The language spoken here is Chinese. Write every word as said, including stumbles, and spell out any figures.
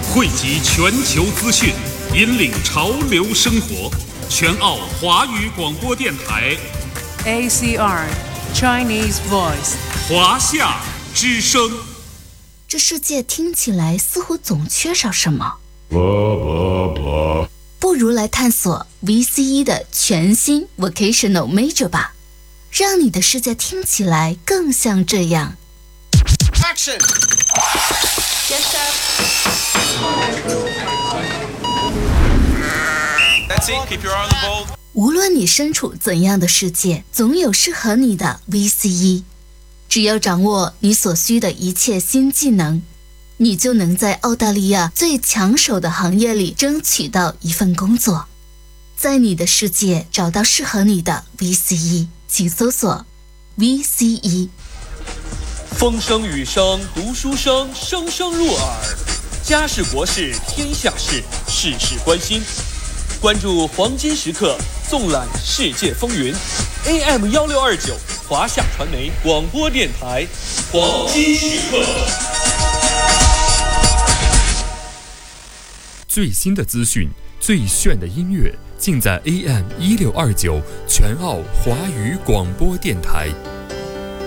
汇集全球资讯，引领潮流生活。全澳华语广播电台 A C R Chinese Voice 华夏之声。 这世界听起来似乎总缺少什么，不如来探索 V C E 的全新 Vocational Major 吧，让你的世界听起来更像这样。 Action! Yes, sir. That's it, keep your eye on the ball. 无论你身处怎样的世界，总有适合你的 V C E。 只要掌握你所需的一切新技能，你就能在澳大利亚最抢手的行业里争取到一份工作。在你的世界找到适合你的 V C E， 请搜索 V C E。 风声雨声读书声，声声入耳。家事国事天下事，事事关心。关注黄金时刻，纵览世界风云。A M 一六二九华夏传媒广播电台，黄金时刻。 最新的资讯，最炫的音乐，尽在 A M 一六二九全澳华语广播电台。